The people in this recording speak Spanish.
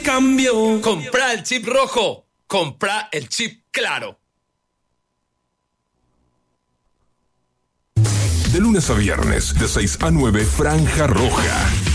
cambio. Comprá el chip rojo. Comprá el chip claro. De lunes a viernes, de 6 a 9, Franja Roja.